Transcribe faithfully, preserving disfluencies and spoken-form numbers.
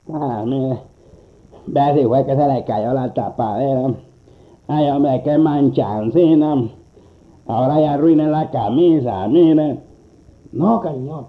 Ah, mire, vea si fue que se le cayó la tapadera. Ay, hombre, qué manchancina. Ahora ya arruiné la camisa, mire. No, cariño.